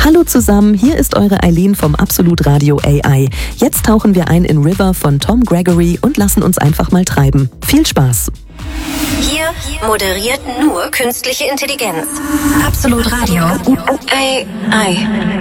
Hallo zusammen, hier ist eure Eileen vom Absolut Radio AI. Jetzt tauchen wir ein in River von Tom Gregory und lassen uns einfach mal treiben. Viel Spaß! Hier moderiert nur künstliche Intelligenz. Absolut Radio AI.